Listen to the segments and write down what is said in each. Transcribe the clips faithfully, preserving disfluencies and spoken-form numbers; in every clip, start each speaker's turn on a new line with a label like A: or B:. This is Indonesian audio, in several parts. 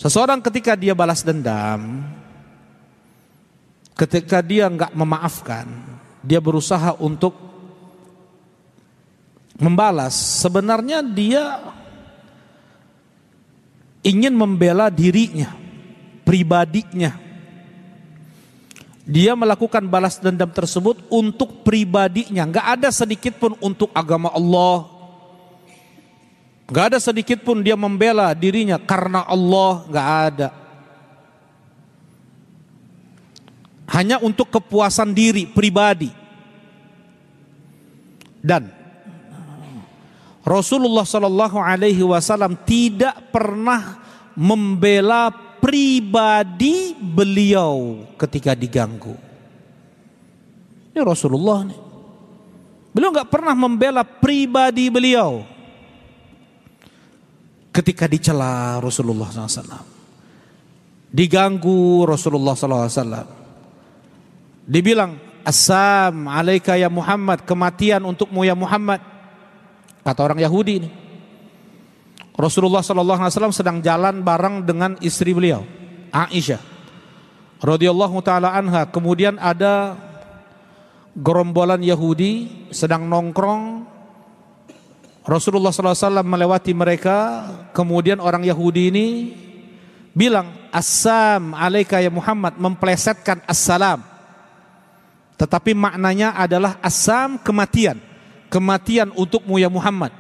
A: Seseorang ketika dia balas dendam, ketika dia enggak memaafkan, dia berusaha untuk membalas, sebenarnya dia ingin membela dirinya, pribadinya. Dia melakukan balas dendam tersebut untuk pribadinya, enggak ada sedikit pun untuk agama Allah. Enggak ada sedikit pun dia membela dirinya karena Allah, enggak ada. Hanya untuk kepuasan diri pribadi. Dan Rasulullah Shallallahu Alaihi Wasallam tidak pernah membela pribadi beliau ketika diganggu. Ini Rasulullah nih. Beliau nggak pernah membela pribadi beliau ketika dicela Rasulullah Shallallahu Alaihi Wasallam, diganggu Rasulullah Shallallahu Alaihi Wasallam. Dibilang, Assam alaika ya Muhammad, kematian untukmu ya Muhammad, kata orang Yahudi ini. Rasulullah Sallallahu Alaihi Wasallam sedang jalan bareng dengan istri beliau, Aisyah radhiyallahu taala anha. Kemudian ada gerombolan Yahudi sedang nongkrong. Rasulullah Sallallahu Alaihi Wasallam melewati mereka. Kemudian orang Yahudi ini bilang, Assam alaika ya Muhammad, memplesetkan assalam. Tetapi maknanya adalah assam, kematian. Kematian untukmu ya Muhammad.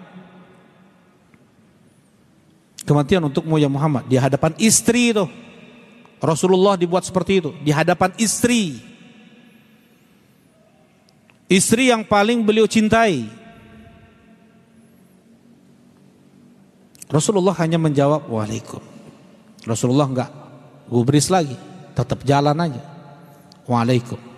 A: Kematian untukmu ya Muhammad. Di hadapan istri itu Rasulullah dibuat seperti itu. Di hadapan istri. Istri yang paling beliau cintai. Rasulullah hanya menjawab, waalaikum. Rasulullah enggak gubris lagi, tetap jalan aja. Waalaikum.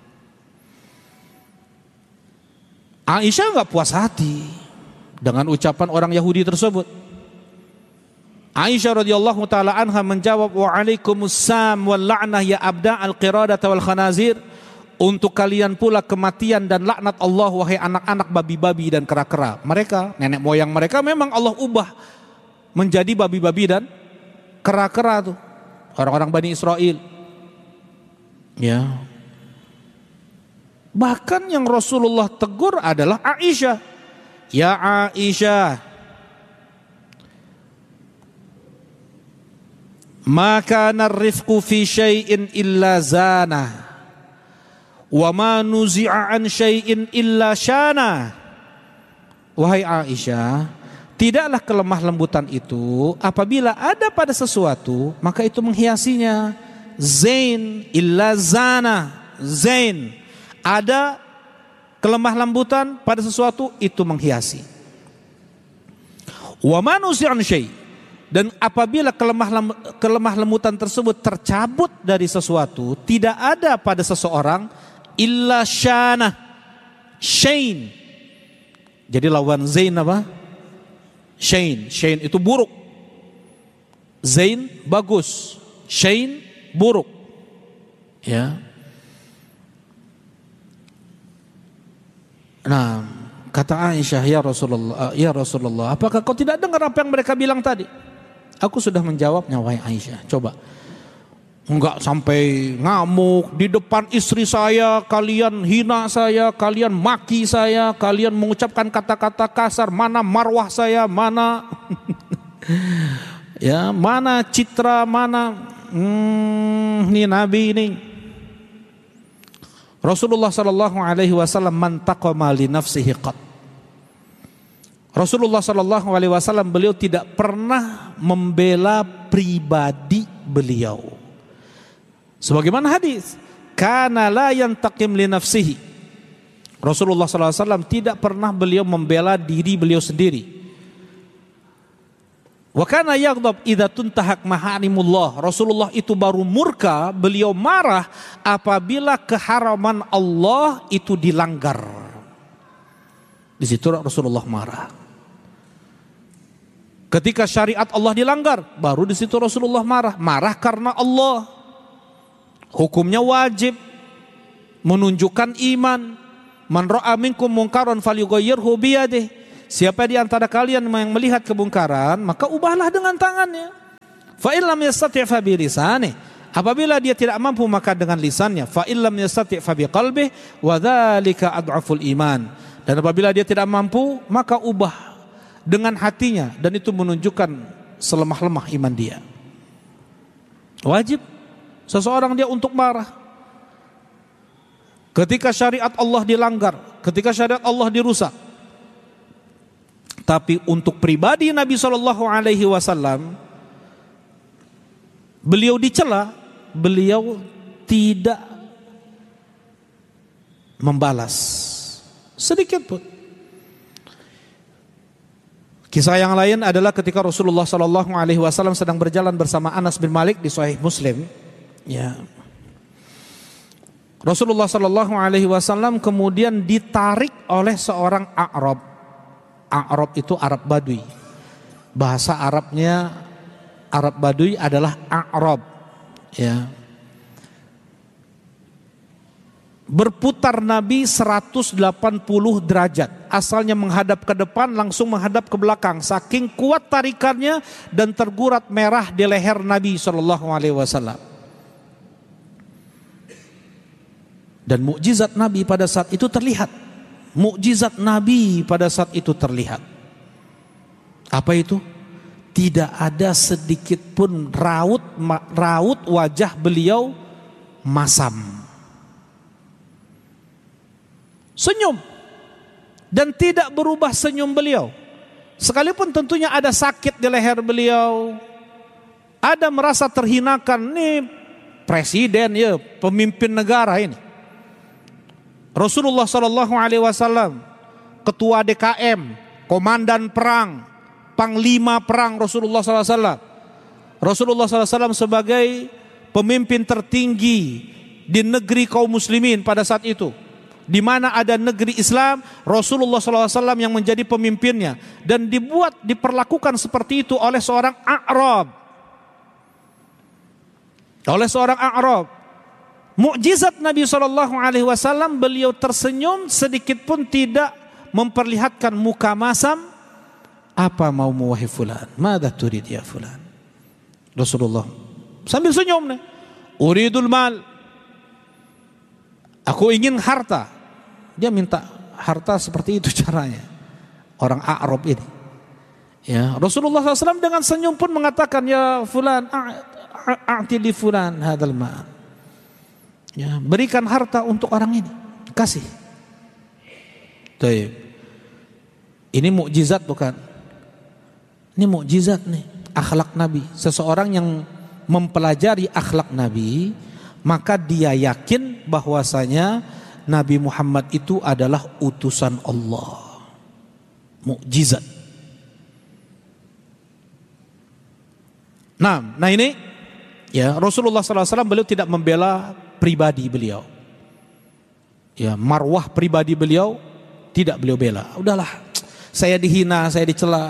A: Aisyah enggak puas hati dengan ucapan orang Yahudi tersebut. Aisyah radhiyallahu taala anha menjawab, waalaikumsalam wal la'nah ya abda al-qiradata wal khanazir. Untuk kalian pula kematian dan laknat Allah wahai anak-anak babi-babi dan kera-kera. Mereka, nenek moyang mereka memang Allah ubah menjadi babi-babi dan kera-kera tuh. Orang-orang Bani Israel. Ya. Bahkan yang Rasulullah tegur adalah Aisyah. Ya Aisyah, maka narifku fi syai'in illa zana, wa ma nuzi'a an syai'in illa syana. Wahai Aisyah, tidaklah kelemah lembutan itu apabila ada pada sesuatu maka itu menghiasinya. Zain illa zana, zain, ada kelemah lembutan pada sesuatu itu menghiasi. Wa ma nuzi'a an syai', dan apabila kelemah lem, kelemah lembutan tersebut tercabut dari sesuatu, tidak ada pada seseorang illa syana, syain. Jadi lawan zain apa? Syain. Syain itu buruk. Zain bagus, syain buruk. Ya. Nah, kata Aisyah, ya Rasulullah, ya Rasulullah, apakah kau tidak dengar apa yang mereka bilang tadi? Aku sudah menjawabnya, wahai Aisyah. Coba, enggak sampai ngamuk di depan istri saya, kalian hina saya, kalian maki saya, kalian mengucapkan kata-kata kasar, mana marwah saya, mana ya, mana citra, mana hmm, ini Nabi ini. Rasulullah sallallahu alaihi wasallam man taqama li nafsihi qat. Rasulullah sallallahu alaihi wasallam beliau tidak pernah membela pribadi beliau. Sebagaimana hadis, kana la yantaqim li nafsihi. Rasulullah sallallahu alaihi wasallam tidak pernah beliau membela diri beliau sendiri. Wa kana yaghdab idza tuntahak maharimullah. Rasulullah itu baru murka, beliau marah apabila keharaman Allah itu dilanggar. Di situ Rasulullah marah. Ketika syariat Allah dilanggar, baru di situ Rasulullah marah. Marah karena Allah. Hukumnya wajib, menunjukkan iman. Man ra'a minkum munkaran falyughayyirhu biyadihi. Siapa di antara kalian yang melihat kemungkaran, maka ubahlah dengan tangannya. Fa illam yastati' fa bi lisanihi. Apabila dia tidak mampu maka dengan lisannya. Fa illam yastati' fa bi qalbihi wa dzalika ad'aful iman. Dan apabila dia tidak mampu maka ubah dengan hatinya, dan itu menunjukkan selemah-lemah iman dia. Wajib seseorang dia untuk marah ketika syariat Allah dilanggar, ketika syariat Allah dirusak. Tapi untuk pribadi Nabi shallallahu alaihi wasallam, beliau dicela, beliau tidak membalas sedikit pun. Kisah yang lain adalah ketika Rasulullah shallallahu alaihi wasallam sedang berjalan bersama Anas bin Malik di Sahih Muslim. Ya. Rasulullah shallallahu alaihi wasallam kemudian ditarik oleh seorang A'rab. A'rab itu Arab Badui. Bahasa Arabnya Arab Badui adalah A'rab. Ya. Berputar Nabi seratus delapan puluh derajat. Asalnya menghadap ke depan, langsung menghadap ke belakang. Saking kuat tarikannya dan tergurat merah di leher Nabi shallallahu alaihi wasallam. Dan mukjizat Nabi pada saat itu terlihat. Mukjizat Nabi pada saat itu terlihat. Apa itu? Tidak ada sedikit pun raut raut wajah beliau masam. Senyum, dan tidak berubah senyum beliau. Sekalipun tentunya ada sakit di leher beliau, ada merasa terhinakan. Ini presiden ya, pemimpin negara ini. Rasulullah Shallallahu Alaihi Wasallam, ketua D K M, komandan perang, panglima perang Rasulullah Shallallahu Alaihi Wasallam. Rasulullah Shallallahu Alaihi Wasallam sebagai pemimpin tertinggi di negeri kaum muslimin pada saat itu. Di mana ada negeri Islam, Rasulullah shallallahu alaihi wasallam yang menjadi pemimpinnya, dan dibuat diperlakukan seperti itu oleh seorang A'rab, oleh seorang A'rab. Mukjizat Nabi shallallahu alaihi wasallam, beliau tersenyum, sedikit pun tidak memperlihatkan muka masam. Apa maumu wahai fulan? Madza turid ya fulan? Rasulullah sambil senyum nih. Uridul mal. Aku ingin harta. Dia minta harta seperti itu caranya. Orang A'rab ini. Ya, Rasulullah shallallahu alaihi wasallam dengan senyum pun mengatakan, ya fulan, a'ti li fulan hadzal mal. Ya, berikan harta untuk orang ini. Kasih. Baik. Ini mukjizat bukan? Ini mukjizat nih, akhlak Nabi. Seseorang yang mempelajari akhlak Nabi, maka dia yakin bahwasanya Nabi Muhammad itu adalah utusan Allah. Mukjizat. Nah, nah ini ya, Rasulullah shallallahu alaihi wasallam beliau tidak membela pribadi beliau. Ya, marwah pribadi beliau tidak beliau bela. Udahlah, saya dihina, saya dicela.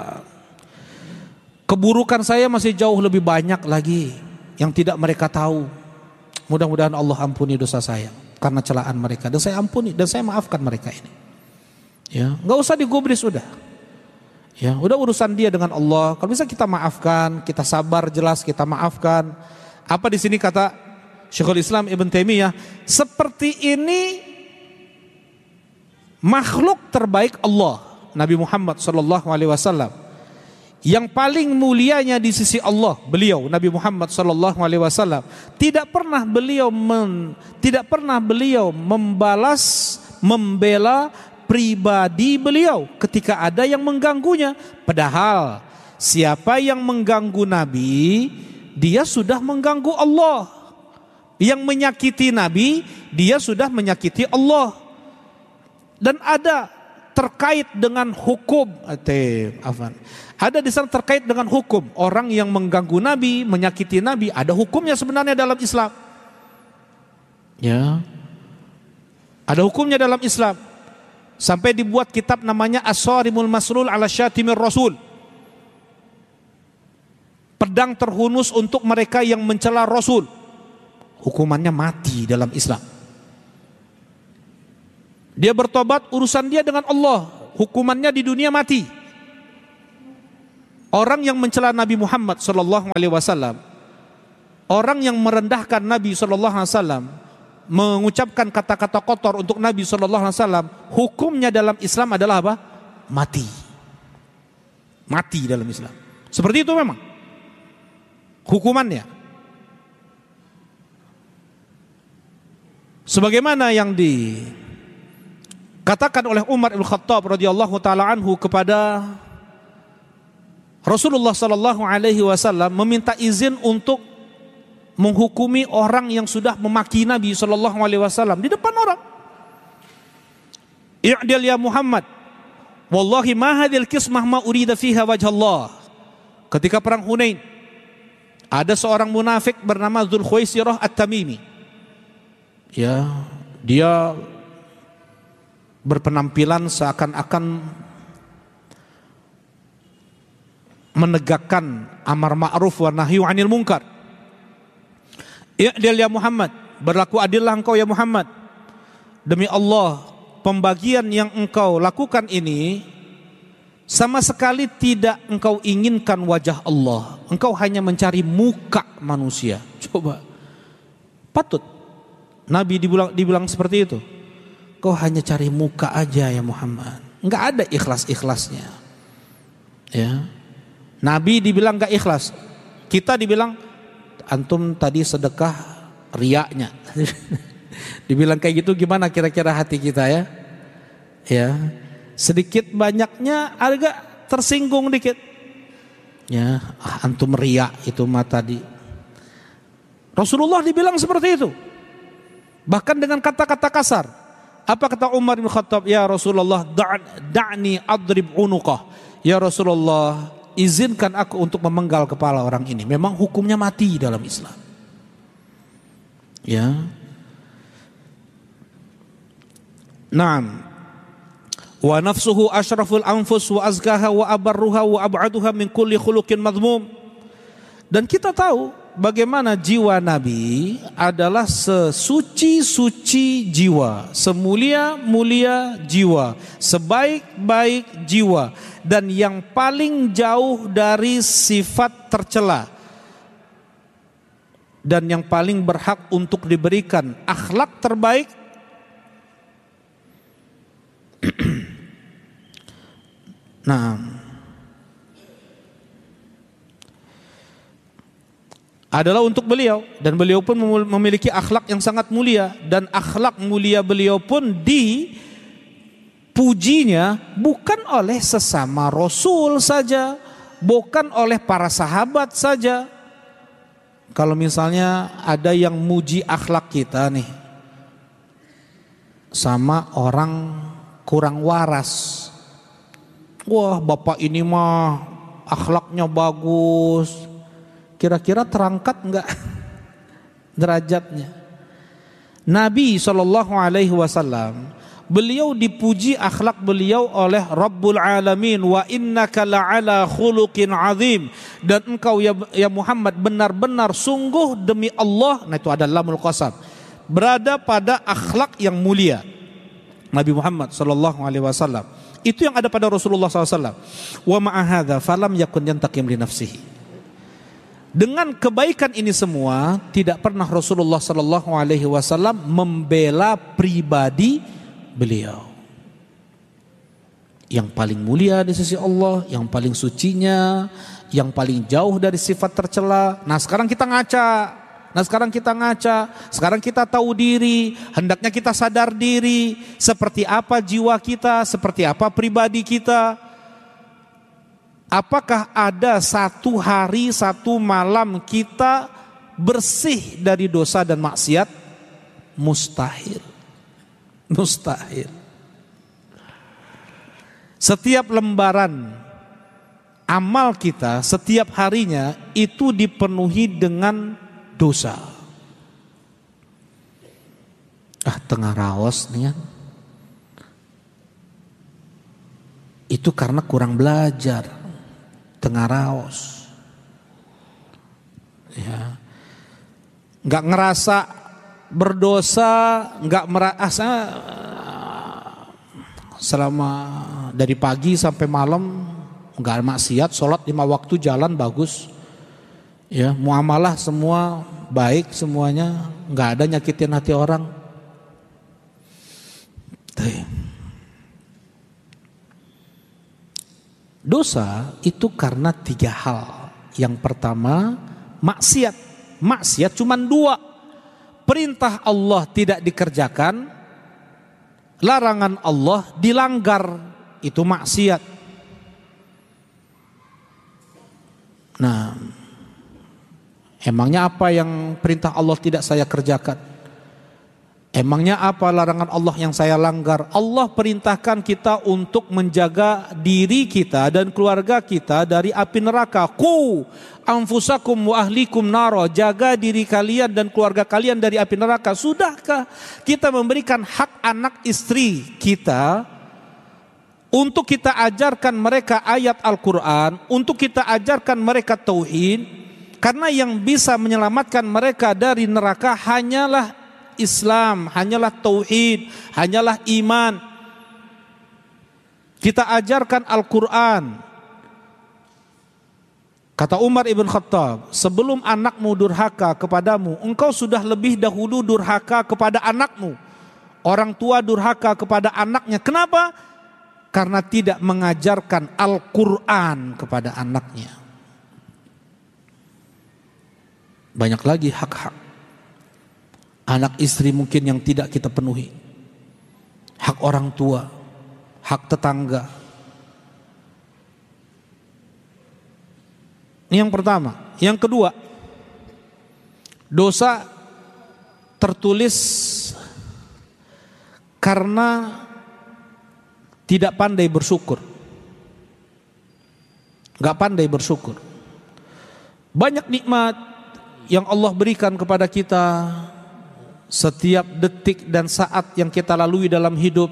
A: Keburukan saya masih jauh lebih banyak lagi yang tidak mereka tahu. Mudah-mudahan Allah ampuni dosa saya karena celaan mereka, dan saya ampuni dan saya maafkan mereka ini. Ya, nggak usah digubris udah. Ya, udah urusan dia dengan Allah. Kalau bisa kita maafkan, kita sabar, jelas kita maafkan. Apa di sini kata Syekhul Islam Ibn Taimiyah, seperti ini makhluk terbaik Allah, Nabi Muhammad sallallahu alaihi wasallam. Yang paling mulianya di sisi Allah, beliau Nabi Muhammad sallallahu alaihi wasallam, tidak pernah beliau men, tidak pernah beliau membalas, membela pribadi beliau ketika ada yang mengganggunya. Padahal siapa yang mengganggu Nabi, dia sudah mengganggu Allah. Yang menyakiti Nabi, dia sudah menyakiti Allah. Dan ada terkait dengan hukum, ada di sana terkait dengan hukum. Orang yang mengganggu Nabi, menyakiti Nabi, ada hukumnya sebenarnya dalam Islam. Ya, ada hukumnya dalam Islam. Sampai dibuat kitab namanya As-Sarimul Maslul ala Syatimir Rasul. Pedang terhunus untuk mereka yang mencela Rasul. Hukumannya mati dalam Islam. Dia bertobat, urusan dia dengan Allah. Hukumannya di dunia mati. orang yang mencela Nabi Muhammad sallallahu alaihi wasallam, orang yang merendahkan Nabi sallallahu alaihi wasallam, mengucapkan kata-kata kotor untuk Nabi sallallahu alaihi wasallam, hukumnya dalam Islam adalah apa? Mati. Mati dalam Islam. Seperti itu memang hukumannya. Sebagaimana yang dikatakan oleh Umar bin Khattab radhiyallahu taala anhu kepada Rasulullah sallallahu alaihi wasallam, meminta izin untuk menghukumi orang yang sudah memaki Nabi sallallahu alaihi wasallam di depan orang. I'dil ya Muhammad, wallahi ma hadhil qismah ma urida fiha wajhallah. Ketika perang Hunain, ada seorang munafik bernama Dzul Khuwaisirah At-Tamimi. Ya, dia berpenampilan seakan-akan menegakkan amar ma'ruf wa nahyu 'anil munkar. I'dil ya Muhammad, berlaku adillah engkau ya Muhammad. Demi Allah, pembagian yang engkau lakukan ini sama sekali tidak engkau inginkan wajah Allah. Engkau hanya mencari muka manusia. Coba, patut Nabi dibilang, dibilang seperti itu. Kau hanya cari muka aja ya Muhammad. Enggak ada ikhlas-ikhlasnya. Ya. Nabi dibilang enggak ikhlas. Kita dibilang antum tadi sedekah riaknya. Dibilang kayak gitu gimana kira-kira hati kita ya? Ya. Sedikit banyaknya agak tersinggung dikit. Ya, ah, antum riak itu mah tadi. Rasulullah dibilang seperti itu. Bahkan dengan kata-kata kasar. Apa kata Umar bin Khattab? Ya Rasulullah, da'ni adrib unuqah. Ya Rasulullah, izinkan aku untuk memenggal kepala orang ini. Memang hukumnya mati dalam Islam. Ya. Naam. Wa nafsuhu asyraful anfus wa azkaha wa abarruha wa ab'aduha min kulli khuluqin madhmum. Dan kita tahu bagaimana jiwa Nabi adalah sesuci-suci jiwa, semulia-mulia jiwa, sebaik-baik jiwa, dan yang paling jauh dari sifat tercela, dan yang paling berhak untuk diberikan akhlak terbaik. Nah, adalah untuk beliau, dan beliau pun memiliki akhlak yang sangat mulia, dan akhlak mulia beliau pun dipujinya bukan oleh sesama Rasul saja, bukan oleh para sahabat saja. Kalau misalnya ada yang muji akhlak kita nih sama orang kurang waras, wah bapak ini mah akhlaknya bagus, kira-kira terangkat enggak derajatnya? Nabi shallallahu alaihi wasallam, beliau dipuji akhlak beliau oleh Rabbul Alamin, wa innaka la'ala khuluqin azim, dan engkau ya, ya Muhammad benar-benar sungguh demi Allah, nah itu adalah lamul qasam, berada pada akhlak yang mulia. Nabi Muhammad sallallahu alaihi wasallam itu yang ada pada Rasulullah sallallahu alaihi wasallam. Wa ma'a hadza falam yakun yantaqim li nafsihi. Dengan kebaikan ini semua, tidak pernah Rasulullah sallallahu alaihi wasallam membela pribadi beliau. Yang paling mulia di sisi Allah, yang paling sucinya, yang paling jauh dari sifat tercela. Nah, sekarang kita ngaca. Nah sekarang kita ngaca, sekarang kita tahu diri, hendaknya kita sadar diri, seperti apa jiwa kita, seperti apa pribadi kita. Apakah ada satu hari, satu malam kita bersih dari dosa dan maksiat? Mustahil. Mustahil. Setiap lembaran amal kita, setiap harinya itu dipenuhi dengan dosa. Ah, tengah raos nih kan. Itu karena kurang belajar. Tengah raos. Ya. Enggak ngerasa berdosa, enggak merasa selama dari pagi sampai malam nggak maksiat, sholat lima waktu, jalan bagus, ya muamalah semua baik semuanya, nggak ada nyakitin hati orang. Dosa itu karena tiga hal. Yang pertama maksiat. Maksiat cuma dua. Perintah Allah tidak dikerjakan, larangan Allah dilanggar, itu maksiat. Nah, emangnya apa yang perintah Allah tidak saya kerjakan? Emangnya apa larangan Allah yang saya langgar? Allah perintahkan kita untuk menjaga diri kita dan keluarga kita dari api neraka. Qu anfusakum wa ahlikum naro. Jaga diri kalian dan keluarga kalian dari api neraka. Sudahkah kita memberikan hak anak istri kita untuk kita ajarkan mereka ayat Al-Quran, untuk kita ajarkan mereka tauhid? Karena yang bisa menyelamatkan mereka dari neraka hanyalah Islam, hanyalah tauhid, hanyalah iman. Kita ajarkan Al-Quran. Kata Umar ibn Khattab, sebelum anakmu durhaka kepadamu, engkau sudah lebih dahulu durhaka kepada anakmu. Orang tua durhaka kepada anaknya. Kenapa? Karena tidak mengajarkan Al-Quran kepada anaknya. Banyak lagi hak-hak anak istri mungkin yang tidak kita penuhi. Hak orang tua, hak tetangga. Ini yang pertama. Yang kedua, dosa tertulis karena tidak pandai bersyukur. Gak pandai bersyukur. Banyak nikmat yang Allah berikan kepada kita setiap detik dan saat yang kita lalui dalam hidup,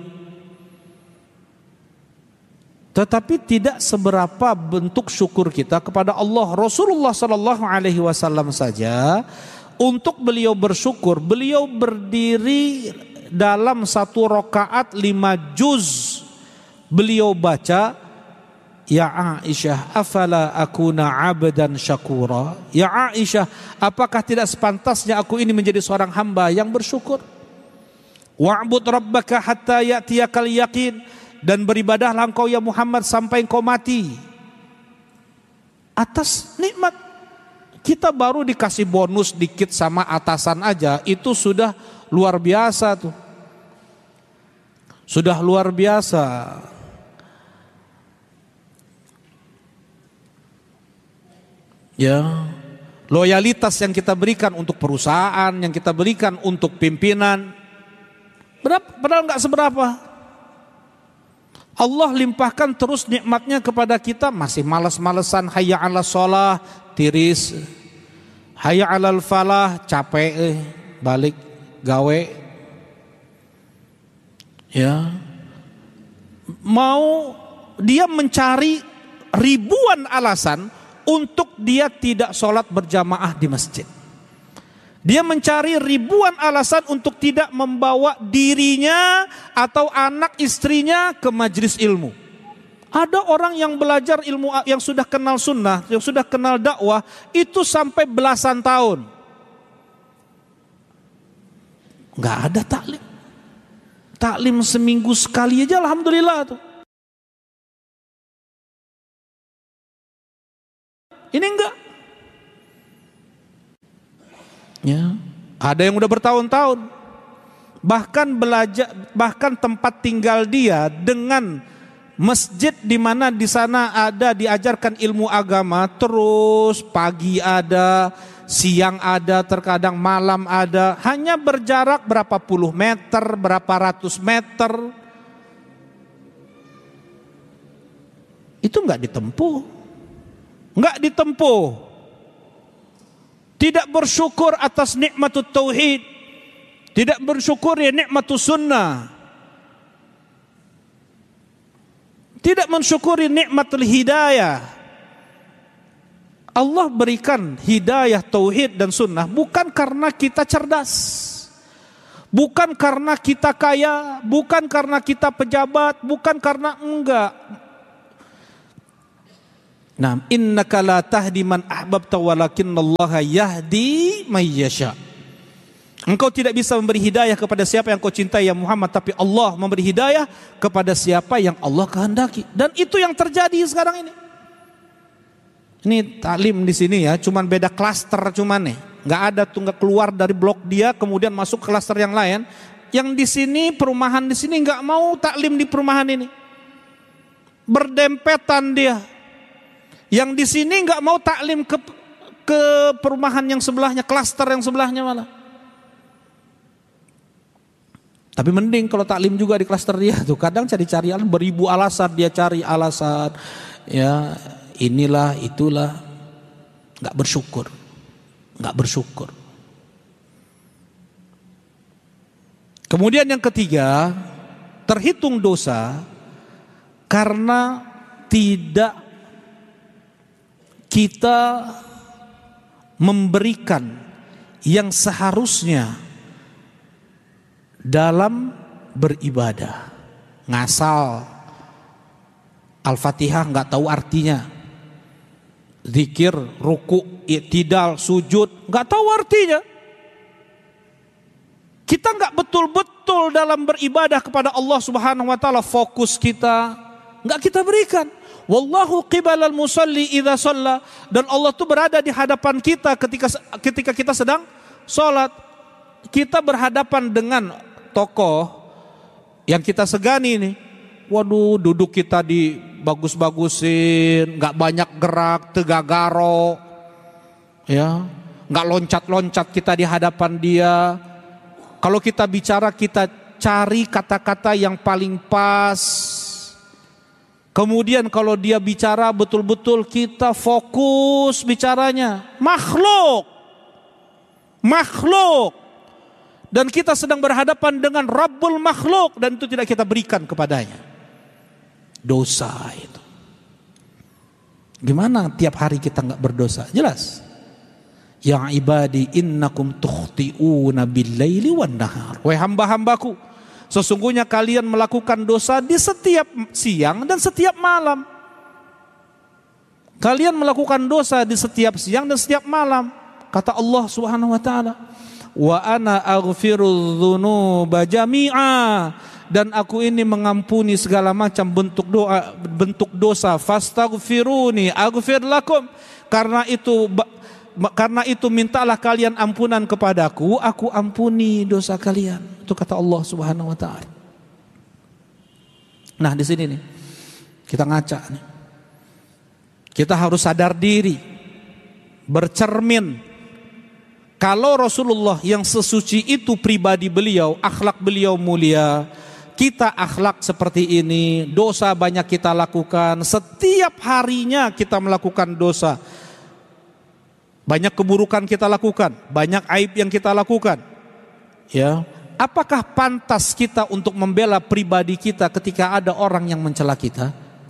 A: tetapi tidak seberapa bentuk syukur kita kepada Allah. Rasulullah Shallallahu Alaihi Wasallam saja, untuk beliau bersyukur, beliau berdiri dalam satu rakaat lima juz, beliau baca, ya Aisyah, afala akuna abdan syakura. Ya Aisyah, apakah tidak sepantasnya aku ini menjadi seorang hamba yang bersyukur? Wa'bud rabbaka hatta ya'tiyakal yaqin, dan beribadahlah engkau ya Muhammad sampai engkau mati. Atas nikmat kita baru dikasih bonus dikit sama atasan aja, itu sudah luar biasa tuh. Sudah luar biasa. Ya, loyalitas yang kita berikan untuk perusahaan, yang kita berikan untuk pimpinan, berapa? Padahal nggak seberapa. Allah limpahkan terus nikmatnya kepada kita, masih malas-malesan. Hayya 'alas shalah, tiris. Hayya 'alal falah, capek, eh, balik gawe. Ya, mau dia mencari ribuan alasan untuk dia tidak sholat berjamaah di masjid. Dia mencari ribuan alasan untuk tidak membawa dirinya atau anak istrinya ke majelis ilmu. Ada orang yang belajar ilmu, yang sudah kenal sunnah, yang sudah kenal dakwah, itu sampai belasan tahun nggak ada taklim. Taklim seminggu sekali aja alhamdulillah tuh. Ini enggak. Ya, ada yang udah bertahun-tahun. Bahkan belajar, bahkan tempat tinggal dia dengan masjid di mana di sana ada diajarkan ilmu agama, terus pagi ada, siang ada, terkadang malam ada, hanya berjarak berapa puluh meter, berapa ratus meter. Itu enggak ditempuh. Enggak ditempuh. Tidak bersyukur atas nikmatut tauhid, tidak bersyukur ya nikmatus sunnah, tidak mensyukuri nikmatul hidayah. Allah berikan hidayah tauhid dan sunnah bukan karena kita cerdas, bukan karena kita kaya, bukan karena kita pejabat, bukan karena enggak. Nah, innaka la tahdi man ahbabta walakinallaha yahdi may yasha. Engkau tidak bisa memberi hidayah kepada siapa yang kau cintai ya Muhammad, tapi Allah memberi hidayah kepada siapa yang Allah kehendaki. Dan itu yang terjadi sekarang ini. Ini taklim di sini ya, cuman beda klaster cuman nih. Enggak ada tuh, enggak keluar dari blok dia kemudian masuk ke klaster yang lain. Yang di sini perumahan di sini enggak mau taklim di perumahan ini. Berdempetan dia. Yang di sini enggak mau taklim ke ke perumahan yang sebelahnya, klaster yang sebelahnya malah. Tapi mending kalau taklim juga di klaster dia tuh, kadang cari-cari beribu alasan, dia cari alasan, ya inilah itulah, nggak bersyukur, nggak bersyukur. Kemudian yang ketiga, terhitung dosa karena tidak kita memberikan yang seharusnya dalam beribadah. Ngasal Al-Fatihah nggak tahu artinya, zikir, ruku, i'tidal, sujud nggak tahu artinya. Kita nggak betul-betul dalam beribadah kepada Allah Subhanahu Wa Taala, fokus kita nggak kita berikan. Wallahu qibalal musalli idza shalla, dan Allah tuh berada di hadapan kita ketika ketika kita sedang sholat. Kita berhadapan dengan tokoh yang kita segani nih. Waduh, duduk kita di bagus-bagusin, nggak banyak gerak, tegagaro, ya, nggak loncat-loncat kita di hadapan dia. Kalau kita bicara, kita cari kata-kata yang paling pas. Kemudian kalau dia bicara betul-betul kita fokus bicaranya. Makhluk, makhluk. Dan kita sedang berhadapan dengan Rabbul Makhluk, dan itu tidak kita berikan kepadanya. Dosa itu. Gimana tiap hari kita nggak berdosa? Jelas. Ya ibadi innakum tukhti'una bil-laili wan-nahar. Wahai hamba-hambaku, sesungguhnya kalian melakukan dosa di setiap siang dan setiap malam. Kalian melakukan dosa di setiap siang dan setiap malam. Kata Allah Subhanahu wa taala, wa ana aghfirudz dzunuba jami'a, dan aku ini mengampuni segala macam bentuk doa, bentuk dosa. Fastaghfiruni aghfir lakum, karena itu karena itu mintalah kalian ampunan kepadaku, aku ampuni dosa kalian. Itu kata Allah Subhanahu wa taala. Nah, di sini nih kita ngaca nih. Kita harus sadar diri, bercermin. Kalau Rasulullah yang sesuci itu pribadi beliau, akhlak beliau mulia, kita akhlak seperti ini, dosa banyak kita lakukan, setiap harinya kita melakukan dosa. Banyak keburukan kita lakukan, banyak aib yang kita lakukan. Ya, apakah pantas kita untuk membela pribadi kita ketika ada orang yang mencela kita?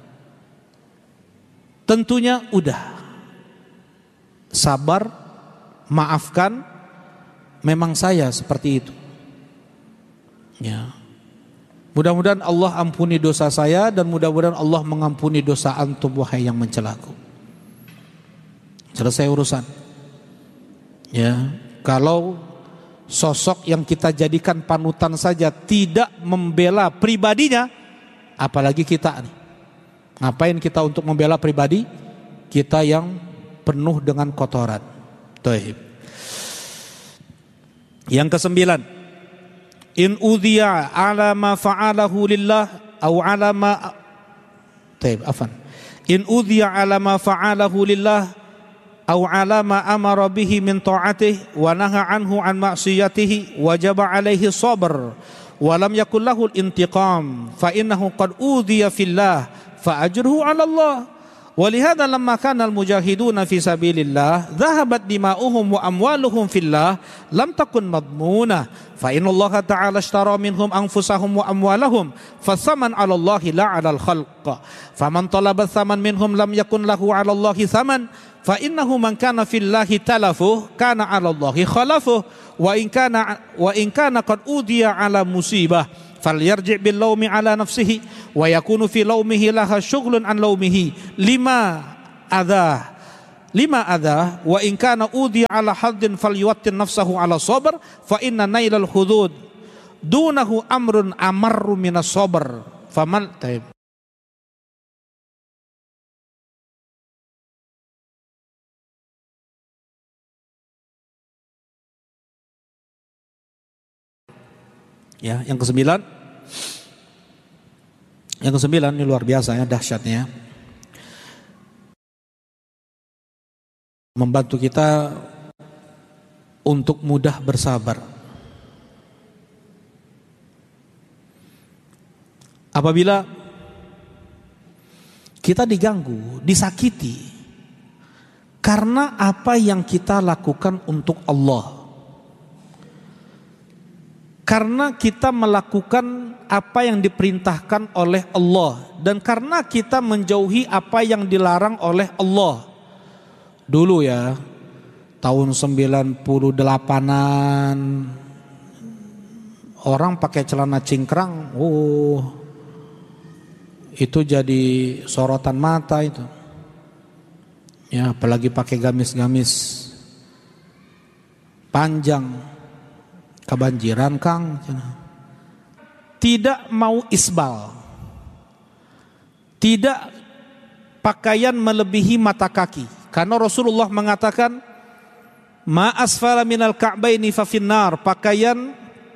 A: Tentunya udah. Sabar, maafkan, memang saya seperti itu. Ya. Mudah-mudahan Allah ampuni dosa saya, dan mudah-mudahan Allah mengampuni dosa antum wahai yang mencelaku. Selesai urusan. Ya, kalau sosok yang kita jadikan panutan saja tidak membela pribadinya, apalagi kita nih. Ngapain kita untuk membela pribadi kita yang penuh dengan kotoran. Taib. Yang kesembilan, in udhiya ala ma fa'alahu lillah au ala ma taib afan. In udhiya ala ma fa'alahu lillah au ala ma amara bihi min ta'atihi wa naha anhu an ma'siyatihi wajaba alaihi sabr wa lam yakul lahu al-intiqam fa innahu qad udhiya fillah fa ajruhu ala Allah. ولهذا لما كان المجاهدون في سبيل الله ذهبت دماؤهم وأموالهم في الله لم تكن مضمونة فإن الله تعالى اشترى منهم أنفسهم وأموالهم فالثمن على الله لا على الخلق فمن طلب الثمن منهم لم يكن له على الله ثمن فإنه من كان في الله تلفه كان على الله خلفه وإن كان وإن كان قد أوذي على مصيبة فليرجع باللوم على نفسه ويكون في لومه لها شغل عن لومه لما adha lima adha wa in kana udhiya ala haddin falyuwattin nafsahu ala sabr fa inna nailal hudud dunahu amrun amarru minas sabr faman taib. Ya, yang kesembilan, yang kesembilan ini luar biasa ya, dahsyatnya, membantu kita untuk mudah bersabar. Apabila kita diganggu, disakiti karena apa yang kita lakukan untuk Allah, karena kita melakukan apa yang diperintahkan oleh Allah, dan karena kita menjauhi apa yang dilarang oleh Allah. Dulu ya, tahun sembilan puluh delapanan, orang pakai celana cingkrang, oh itu jadi sorotan mata itu. Ya, apalagi pakai gamis-gamis panjang. Kebanjiran Kang, tidak mau isbal, tidak pakaian melebihi mata kaki, karena Rasulullah mengatakan ma asfala minal ka'baini fa finnar, pakaian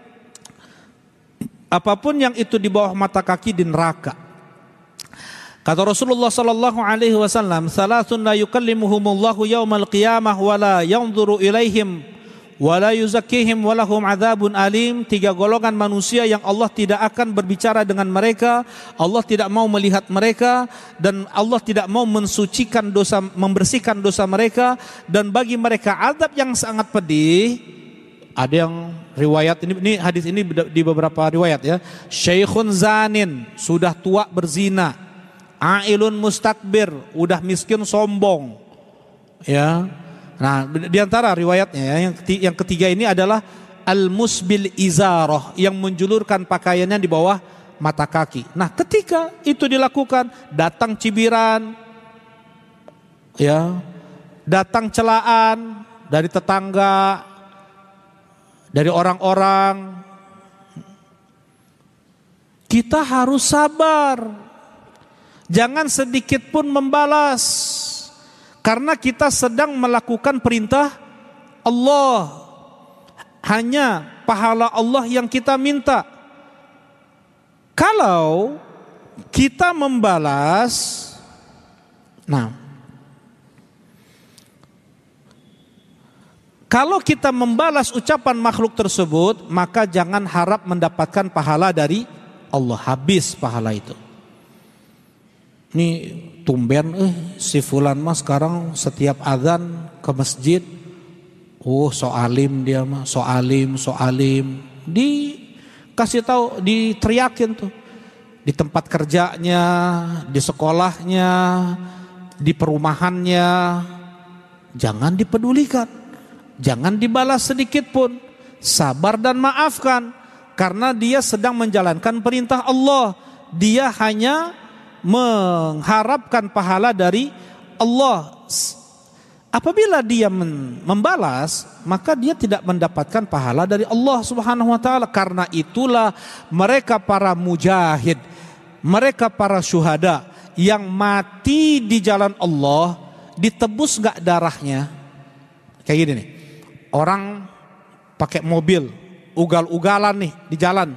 A: apapun yang itu di bawah mata kaki di neraka. Kata Rasulullah sallallahu alaihi wasallam, salasun la yukallimuhumullahu yaumal qiyamah wa la yanzuru ilaihim wala yuzakkihim walahum adzabun alim. Tiga golongan manusia yang Allah tidak akan berbicara dengan mereka, Allah tidak mau melihat mereka, dan Allah tidak mau mensucikan dosa, membersihkan dosa mereka, dan bagi mereka azab yang sangat pedih. Ada yang riwayat ini, ini hadis ini di beberapa riwayat ya. Syekhun zanin, sudah tua berzina. Ailun mustakbir, udah miskin sombong. Ya. Nah, di antara riwayatnya ya, yang ketiga, yang ketiga ini adalah al-musbil izarah, yang menjulurkan pakaiannya di bawah mata kaki. Nah, ketika itu dilakukan, datang cibiran, ya, datang celaan dari tetangga, dari orang-orang. Kita harus sabar, jangan sedikit pun membalas. Karena kita sedang melakukan perintah Allah, hanya pahala Allah yang kita minta. Kalau kita membalas, nah, kalau kita membalas ucapan makhluk tersebut, maka jangan harap mendapatkan pahala dari Allah, habis pahala itu. Ini tumben eh si fulan mah sekarang setiap azan ke masjid, oh so alim dia mah, so alim, so alim. Dikasih tahu, diteriakin tuh di tempat kerjanya, di sekolahnya, di perumahannya. Jangan dipedulikan, jangan dibalas sedikit pun. Sabar dan maafkan, karena dia sedang menjalankan perintah Allah. Dia hanya mengharapkan pahala dari Allah. Apabila dia membalas, maka dia tidak mendapatkan pahala dari Allah Subhanahu wa taala. Karena itulah mereka para mujahid, mereka para syuhada yang mati di jalan Allah, ditebus enggak darahnya? Kayak gini nih. Orang pakai mobil ugal-ugalan nih di jalan.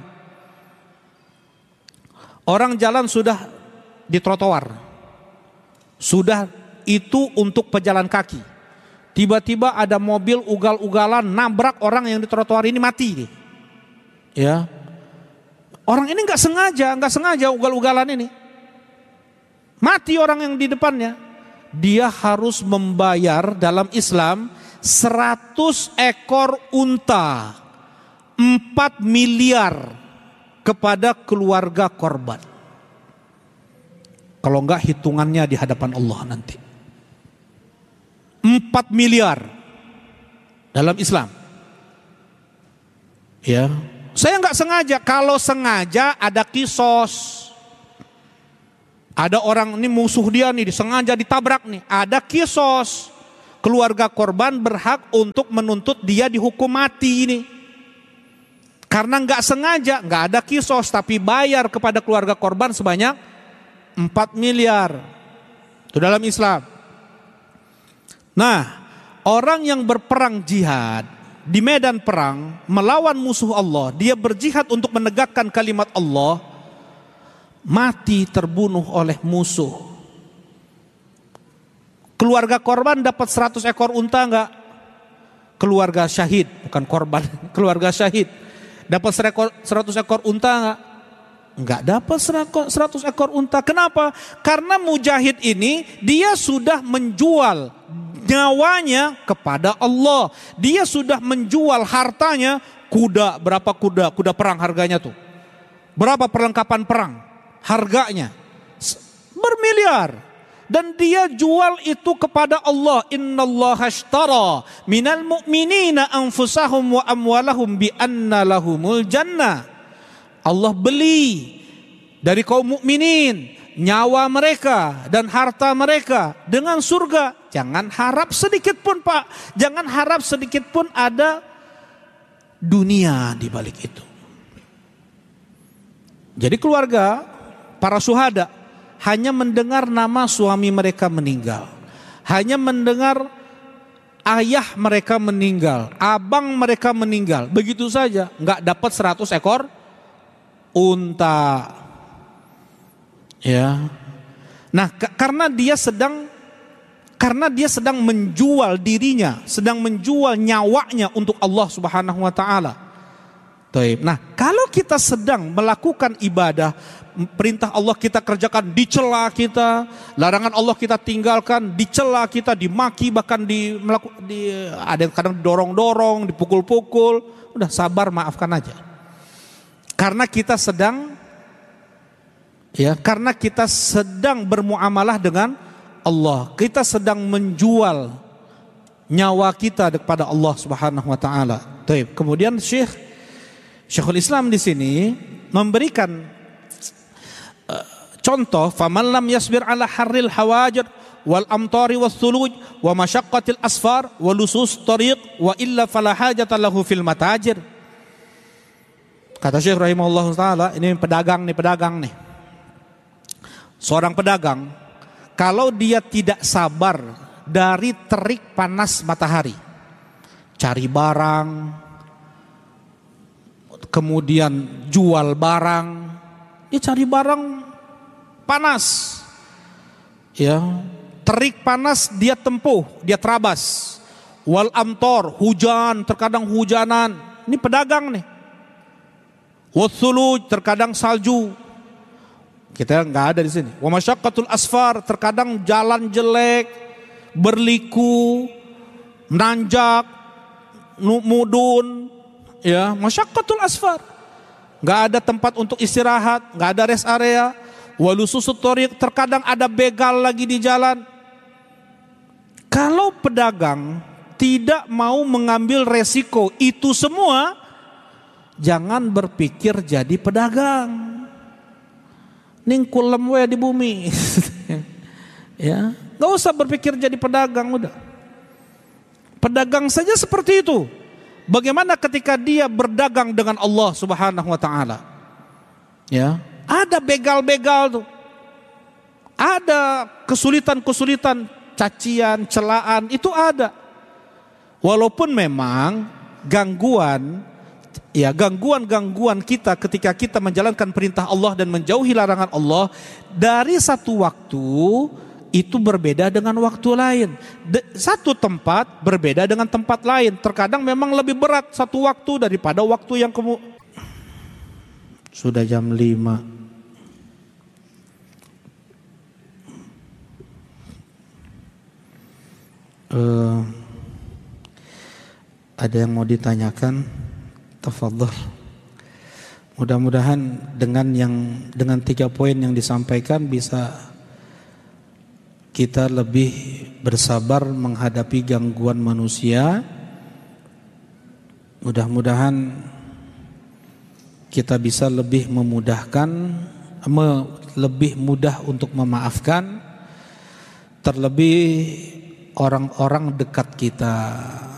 A: Orang jalan sudah di trotoar, sudah itu untuk pejalan kaki. Tiba-tiba ada mobil ugal-ugalan nabrak orang yang di trotoar ini, mati. Ya, orang ini nggak sengaja, nggak sengaja ugal-ugalan ini, mati orang yang di depannya. Dia harus membayar dalam Islam seratus ekor unta, empat miliar kepada keluarga korban. Kalau enggak hitungannya di hadapan Allah nanti. empat miliar dalam Islam. Ya, saya enggak sengaja. Kalau sengaja ada kisos. Ada orang ini musuh dia nih, disengaja ditabrak nih. Ada kisos. Keluarga korban berhak untuk menuntut dia dihukum mati ini. Karena nggak sengaja, nggak ada kisos, tapi bayar kepada keluarga korban sebanyak empat miliar. Itu dalam Islam. Nah, orang yang berperang jihad di medan perang melawan musuh Allah, dia berjihad untuk menegakkan kalimat Allah, mati terbunuh oleh musuh. Keluarga korban dapat seratus ekor unta enggak? Keluarga syahid, bukan korban, keluarga syahid dapat seratus ekor unta enggak? Enggak dapat seratus ekor unta. Kenapa? Karena mujahid ini dia sudah menjual nyawanya kepada Allah. Dia sudah menjual hartanya, kuda, berapa kuda? Kuda perang harganya tuh. Berapa perlengkapan perang? Harganya bermiliar. Dan dia jual itu kepada Allah. Innallaha ashtara minal mu'minina anfusahum wa amwalahum bi anna lahumul jannah. Allah beli dari kaum mukminin nyawa mereka dan harta mereka dengan surga. Jangan harap sedikit pun, Pak. Jangan harap sedikit pun ada dunia di balik itu. Jadi keluarga para syuhada hanya mendengar nama suami mereka meninggal, hanya mendengar ayah mereka meninggal, abang mereka meninggal, begitu saja, nggak dapat seratus ekor unta. Ya. Nah, k- karena dia sedang karena dia sedang menjual dirinya, sedang menjual nyawanya untuk Allah Subhanahu wa taala. Taib. Nah, kalau kita sedang melakukan ibadah, perintah Allah kita kerjakan, dicela kita, larangan Allah kita tinggalkan, dicela kita, dimaki, bahkan di, melaku, di ada yang kadang dorong-dorong, dipukul-pukul, udah sabar, maafkan aja. Karena kita sedang ya, karena kita sedang bermuamalah dengan Allah. Kita sedang menjual nyawa kita kepada Allah Subhanahu wa taala. Taib. Kemudian Syekh Syekhul Islam di sini memberikan uh, contoh, faman lam yasbir ala harril hawajir wal amtari was thuluj wa masyaqqatil asfar wa lusus tariq wa illa fala hajata lahu fil matajir. Kata Syekh rahimahullah taala, ini pedagang nih, pedagang nih. Seorang pedagang kalau dia tidak sabar dari terik panas matahari, cari barang, kemudian jual barang, dia cari barang panas, ya, terik panas dia tempuh, dia terabas. Wal amtor, hujan, terkadang hujanan, ini pedagang nih. Wathuluj, terkadang salju, kita nggak ada di sini. Wa masyaqqatul asfar, terkadang jalan jelek, berliku, menanjak, mudun. Ya, masyaqqatul asfar. Enggak ada tempat untuk istirahat, enggak ada rest area. Walususut thariq, terkadang ada begal lagi di jalan. Kalau pedagang tidak mau mengambil resiko itu semua, jangan berpikir jadi pedagang. Ning kulem we di bumi. Ya, enggak usah berpikir jadi pedagang udah. Pedagang saja seperti itu. Bagaimana ketika dia berdagang dengan Allah Subhanahu wa taala? Ya, ada begal-begal tuh. Ada kesulitan-kesulitan, cacian, celaan, itu ada. Walaupun memang gangguan, ya gangguan-gangguan kita ketika kita menjalankan perintah Allah dan menjauhi larangan Allah, dari satu waktu itu berbeda dengan waktu lain. Satu tempat berbeda dengan tempat lain. Terkadang memang lebih berat satu waktu daripada waktu yang kemudian. Sudah jam lima. Uh, ada yang mau ditanyakan? Tafadhol. Mudah-mudahan dengan yang dengan tiga poin yang disampaikan bisa kita lebih bersabar menghadapi gangguan manusia. Mudah-mudahan kita bisa lebih memudahkan, lebih mudah untuk memaafkan, terlebih orang-orang dekat kita.